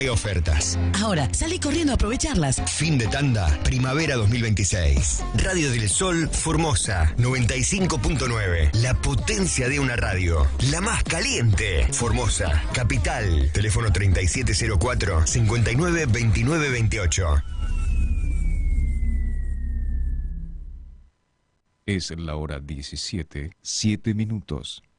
Hay ofertas. Ahora, salí corriendo a aprovecharlas. Fin de tanda, primavera 2026. Radio del Sol Formosa 95.9. La potencia de una radio. La más caliente. Formosa, capital. Teléfono 3704-592928. Es la hora 17:07.